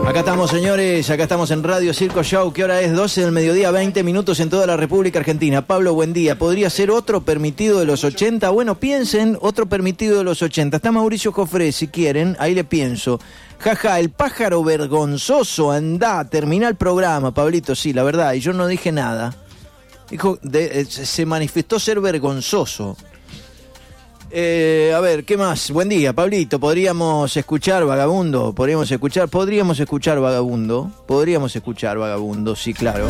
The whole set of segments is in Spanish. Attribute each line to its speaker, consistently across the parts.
Speaker 1: Acá estamos, señores, acá estamos en Radio Circo Show. ¿Qué hora es? 12 del mediodía, 20 minutos en toda la República Argentina. Pablo, buen día. ¿Podría ser otro permitido de los 80? Bueno, piensen, otro permitido de los 80. Está Mauricio Jofré, si quieren, ahí le pienso. Jaja, el pájaro vergonzoso, andá, termina el programa, Pablito, sí, la verdad, y yo no dije nada. Dijo, se manifestó ser vergonzoso. A ver, ¿qué más? Buen día, Pablito. ¿Podríamos escuchar Vagabundo? ¿Podríamos escuchar Vagabundo? Sí, claro.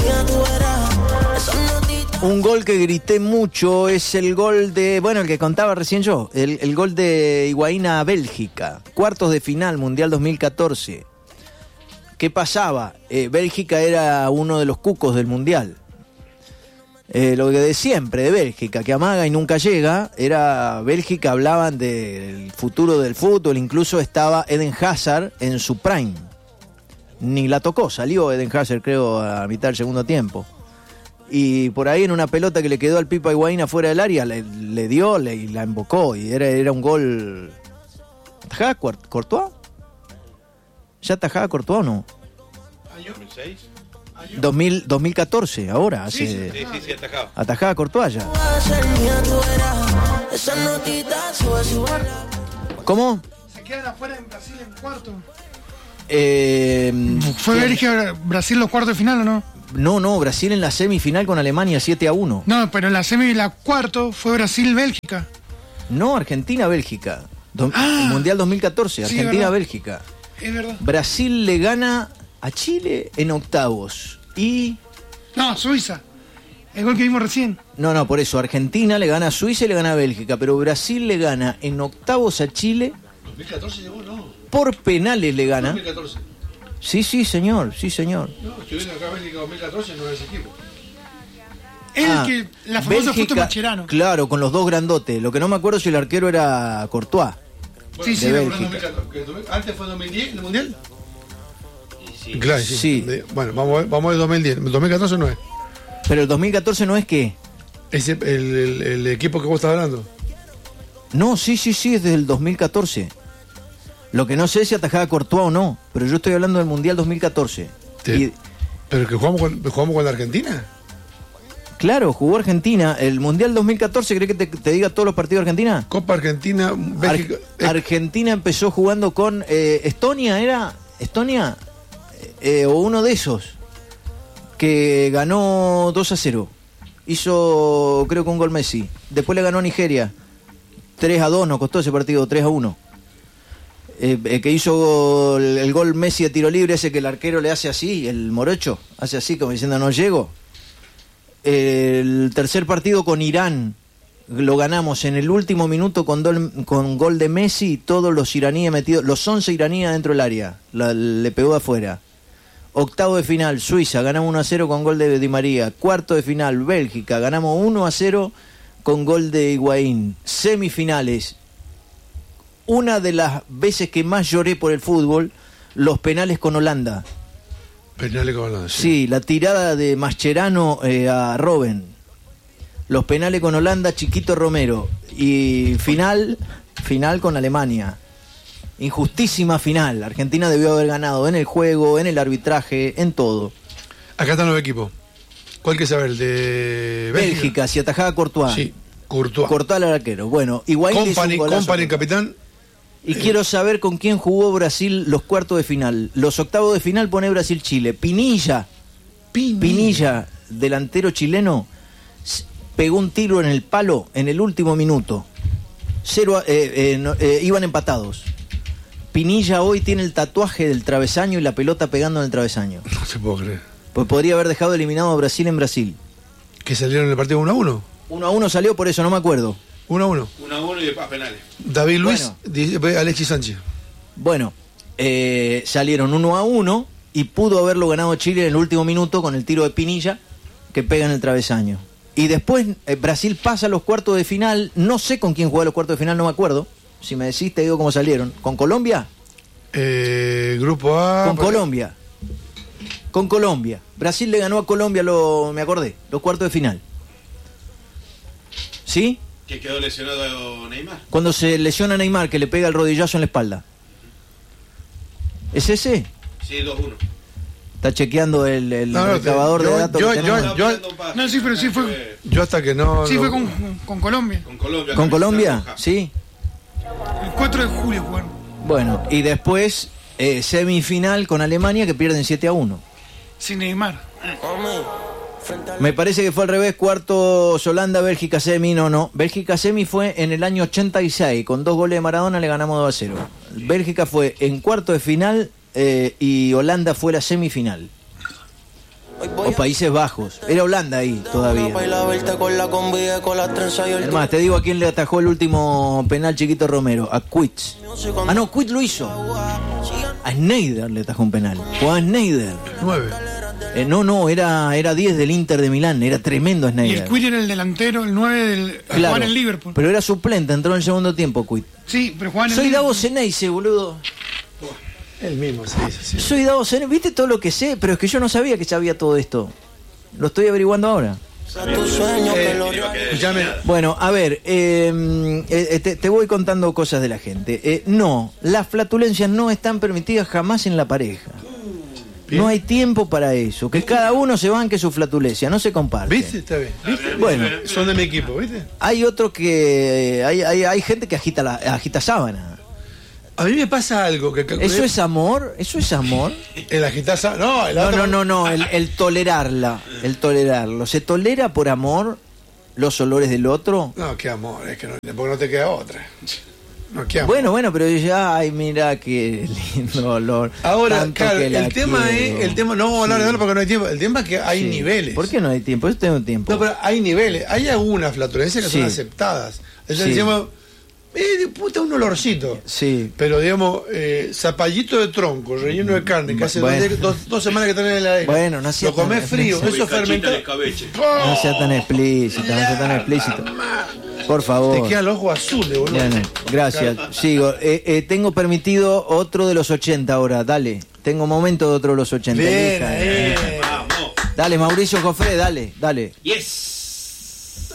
Speaker 1: Un gol que grité mucho es el gol de... Bueno, el que contaba recién yo. El gol de Higuaín a Bélgica. Cuartos de final, Mundial 2014. ¿Qué pasaba? Bélgica era uno de los cucos del Mundial. Lo que de siempre de Bélgica, que amaga y nunca llega, era Bélgica, hablaban del futuro del fútbol, incluso estaba Eden Hazard en su prime. Ni la tocó, salió Eden Hazard creo a mitad del segundo tiempo. Y por ahí en una pelota que le quedó al Pipa Higuaín afuera del área, le dio y la embocó, y era un gol... ¿Atajaba Courtois? ¿Ya atajaba Courtois o no?
Speaker 2: ¿Año? ¿2006?
Speaker 1: 2014, ahora hace...
Speaker 2: Sí, atajaba.
Speaker 1: Atajaba Courtois ya. ¿Cómo?
Speaker 3: Se quedan afuera en Brasil en cuarto.
Speaker 1: ¿Fue
Speaker 3: Bélgica Brasil los cuartos de final o no?
Speaker 1: No, Brasil en la semifinal con Alemania 7-1.
Speaker 3: No, pero en la semi y la cuarto fue Brasil-Bélgica.
Speaker 1: No, Argentina-Bélgica. Mundial 2014,
Speaker 3: sí,
Speaker 1: Argentina-Bélgica.
Speaker 3: Es verdad.
Speaker 1: Brasil le gana a Chile en octavos. Y...
Speaker 3: No, Suiza. El gol que vimos recién.
Speaker 1: No, por eso. Argentina le gana a Suiza y le gana a Bélgica. Pero Brasil le gana en octavos a Chile.
Speaker 2: 2014 llegó, ¿no?
Speaker 1: Por penales le gana.
Speaker 2: 2014.
Speaker 1: Sí, señor.
Speaker 2: No, estoy viendo acá Bélgica 2014, no era ese equipo.
Speaker 3: La famosa foto de Mascherano.
Speaker 1: Claro, con los dos grandotes. Lo que no me acuerdo si el arquero era Courtois.
Speaker 2: Bueno,
Speaker 3: sí,
Speaker 1: Bélgica.
Speaker 2: ¿Antes fue 2010 el Mundial?
Speaker 4: Sí.
Speaker 5: Claro, sí. Bueno, vamos al 2010. El 2014 no es.
Speaker 1: Pero el 2014 no es que...
Speaker 5: Es el equipo que vos estás hablando.
Speaker 1: No, sí, es del 2014. Lo que no sé es si atajaba Courtois o no, pero yo estoy hablando del Mundial 2014.
Speaker 5: ¿Pero que jugamos con la Argentina?
Speaker 1: Claro, jugó Argentina. El Mundial 2014, ¿crees que te diga todos los partidos de Argentina?
Speaker 5: Copa Argentina, Bélgica...
Speaker 1: Argentina empezó jugando con Estonia, ¿era? ¿Estonia? O uno de esos, que ganó 2-0. Hizo, creo que un gol Messi. Después le ganó a Nigeria. 3-2 nos costó ese partido, 3-1. Que hizo el gol Messi de tiro libre, ese que el arquero le hace así, el morocho, hace así como diciendo no llego. El tercer partido con Irán lo ganamos en el último minuto con gol de Messi y todos los iraníes metidos, los 11 iraníes dentro del área, le pegó de afuera. Octavo de final, Suiza, ganamos 1-0 con gol de Di María. Cuarto de final, Bélgica, ganamos 1-0 con gol de Higuaín. Semifinales, una de las veces que más lloré por el fútbol, los penales con Holanda.
Speaker 5: Penales con Holanda, sí.
Speaker 1: Sí, la tirada de Mascherano a Robben. Los penales con Holanda, Chiquito Romero. Y final con Alemania. Injustísima final. Argentina debió haber ganado en el juego, en el arbitraje, en todo.
Speaker 5: Acá están los equipos. ¿Cuál que saber? El de
Speaker 1: Bélgica, si atajaba Courtois.
Speaker 5: Sí, Courtois.
Speaker 1: Courtois al arquero. Bueno, Higuaín
Speaker 5: Company, capitán.
Speaker 1: Y quiero saber con quién jugó Brasil los cuartos de final. Los octavos de final pone Brasil-Chile. Pinilla, delantero chileno, pegó un tiro en el palo en el último minuto. Iban empatados. Pinilla hoy tiene el tatuaje del travesaño y la pelota pegando en el travesaño.
Speaker 5: No se puede creer.
Speaker 1: Pues podría haber dejado eliminado a Brasil en Brasil.
Speaker 5: ¿Que salieron en el partido 1-1?
Speaker 1: 1-1 salió, por eso no me acuerdo.
Speaker 5: 1-1.
Speaker 2: 1-1 y después penales.
Speaker 5: David Luiz, Alexis Sánchez.
Speaker 1: Bueno, salieron 1-1 y pudo haberlo ganado Chile en el último minuto con el tiro de Pinilla que pega en el travesaño. Y después Brasil pasa a los cuartos de final. No sé con quién jugó a los cuartos de final, no me acuerdo. Si me decís, te digo cómo salieron. ¿Con Colombia?
Speaker 5: Grupo A.
Speaker 1: Con Colombia. Brasil le ganó a Colombia, me acordé, los cuartos de final. ¿Sí?
Speaker 2: ¿Que quedó lesionado Neymar?
Speaker 1: Cuando se lesiona Neymar, que le pega el rodillazo en la espalda. ¿Es ese?
Speaker 2: Sí, 2-1.
Speaker 1: Está chequeando el
Speaker 5: No, no,
Speaker 1: recabador de datos que tenemos.
Speaker 3: No, sí, pero sí fue.
Speaker 5: Yo hasta que no.
Speaker 3: Sí,
Speaker 5: no-
Speaker 3: fue con Colombia.
Speaker 2: Con Colombia.
Speaker 1: ¿Con Colombia?
Speaker 2: Roja.
Speaker 1: Sí.
Speaker 3: El 4 de julio jugaron.
Speaker 1: Bueno, y después semifinal con Alemania que pierden 7-1.
Speaker 3: Sin Neymar.
Speaker 1: Me parece que fue al revés, cuartos Holanda, Bélgica semi, no. Bélgica semi fue en el año 86, con 2 goles de Maradona le ganamos 2-0. Bélgica fue en cuarto de final y Holanda fue la semifinal. O Países Bajos, era Holanda ahí todavía. Es más, te digo a quién le atajó el último penal Chiquito Romero, a Quits. Ah no, Quits lo hizo. A Sneijder le atajó un penal. Jugaba Sneijder.
Speaker 5: 9.
Speaker 1: No, era 10 del Inter de Milán, era tremendo
Speaker 3: Y
Speaker 1: Sneijder.
Speaker 3: el Quid era el delantero, el 9 del.
Speaker 1: Claro,
Speaker 3: Jugaba en el Liverpool.
Speaker 1: pero era suplente, entró en el segundo tiempo, Quit.
Speaker 3: Sí, pero jugaba en el
Speaker 1: Soy
Speaker 3: Liverpool.
Speaker 1: Davos Ceneice, boludo.
Speaker 5: El mismo se dice, sí.
Speaker 1: Soy Davos Ceneice, viste todo lo que sé, pero es que yo no sabía que sabía todo esto. Lo estoy averiguando ahora.
Speaker 5: Escuchame,
Speaker 1: Bueno, a ver, te voy contando cosas de la gente. No, las flatulencias no están permitidas jamás en la pareja.
Speaker 5: Bien.
Speaker 1: No hay tiempo para eso. Que cada uno se banque su flatulencia, no se comparte.
Speaker 5: ¿viste? Está bien. ¿Viste?
Speaker 1: Bueno.
Speaker 5: Son de mi equipo, ¿viste?
Speaker 1: Hay otro que... Hay gente que agita sábana.
Speaker 5: A mí me pasa algo que
Speaker 1: ¿Eso es amor? ¿Eso es amor?
Speaker 5: El agitarse. No, el otro-
Speaker 1: No, el tolerarla. El tolerarlo. ¿Se tolera por amor los olores del otro?
Speaker 5: No, qué amor, es que no, porque no te queda otra. No, qué amor.
Speaker 1: Bueno, pero ya, ay, mira qué lindo olor.
Speaker 5: Ahora,
Speaker 1: Tanto
Speaker 5: claro,
Speaker 1: que la
Speaker 5: el tema
Speaker 1: quiero.
Speaker 5: es, no vamos a hablar de ahora porque no hay tiempo. El tema es que hay
Speaker 1: Sí.
Speaker 5: niveles.
Speaker 1: ¿Por qué no hay tiempo? Yo tengo tiempo.
Speaker 5: No, pero hay niveles. Hay algunas flatulencias que
Speaker 1: Sí.
Speaker 5: son aceptadas. Entonces
Speaker 1: Sí.
Speaker 5: decimos, puta, un olorcito.
Speaker 1: Sí.
Speaker 5: Pero digamos, zapallito de tronco, relleno de carne, que hace
Speaker 1: Bueno.
Speaker 5: dos semanas que tenés en la heladera.
Speaker 1: Bueno, no sea
Speaker 5: Lo comés
Speaker 1: tan-
Speaker 5: frío,
Speaker 1: no sea-
Speaker 5: eso fermentó.
Speaker 2: de escabeche.
Speaker 1: No sea tan explícito, no sea tan explícito. Por favor.
Speaker 5: Te quedan los ojos azules, boludo.
Speaker 1: Bien, gracias. Sigo. Tengo permitido otro de los 80 ahora. Dale. Tengo momento de otro de los 80.
Speaker 5: Bien,
Speaker 1: Elija.
Speaker 2: Vamos.
Speaker 1: Dale, Mauricio Jofré, dale.
Speaker 2: Yes.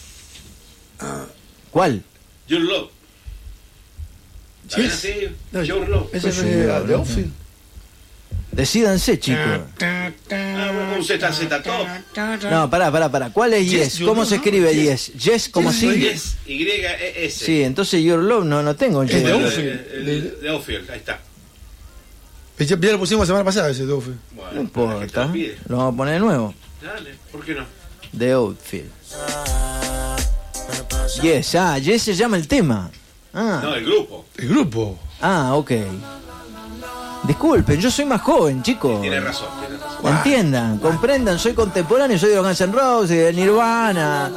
Speaker 1: ¿Cuál?
Speaker 2: Your Love. ¿Está bien así?
Speaker 5: No,
Speaker 2: Your Love.
Speaker 5: Ese
Speaker 1: Pues
Speaker 5: es
Speaker 1: sí,
Speaker 5: de
Speaker 1: bueno.
Speaker 5: Outfield.
Speaker 1: Decídanse, chicos.
Speaker 2: Un Z top.
Speaker 1: No, pará. ¿Cuál es
Speaker 5: Yes,
Speaker 1: Yes? ¿Cómo se escribe Yes? Yes, ¿cómo
Speaker 5: Yes,
Speaker 1: así?
Speaker 2: Yes. Y-E-S.
Speaker 1: Sí, entonces Your Love no tengo en
Speaker 5: Es de
Speaker 1: Yes.
Speaker 5: Outfield.
Speaker 2: De Outfield, ahí está.
Speaker 5: Ya lo pusimos la semana pasada ese de Outfield.
Speaker 2: Bueno,
Speaker 1: No
Speaker 2: la gente
Speaker 1: importa.
Speaker 2: lo pide.
Speaker 1: Lo vamos a poner de nuevo.
Speaker 2: Dale, ¿por qué no?
Speaker 1: The Outfield. Yes, Yes se llama el tema.
Speaker 2: No, el grupo.
Speaker 5: El grupo.
Speaker 1: Ok. Disculpen, yo soy más joven, chicos.
Speaker 2: Tiene razón.
Speaker 1: Entiendan, comprendan, soy contemporáneo, soy de los Guns N' Roses, de Nirvana.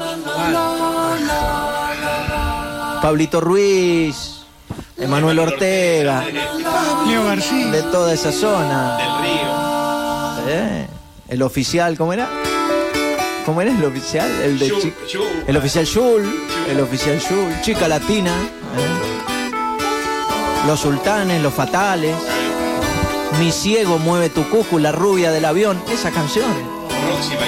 Speaker 1: Pablito Ruiz, Emanuel Ortega,
Speaker 3: Leo García.
Speaker 1: de toda esa zona.
Speaker 2: Del Río.
Speaker 1: El oficial, ¿cómo era? ¿Cómo era el oficial? El oficial Yul, Chica Latina, Los Sultanes, Los Fatales, Mi Ciego Mueve Tu Cucu, La Rubia del Avión, esas canciones.
Speaker 2: Roxy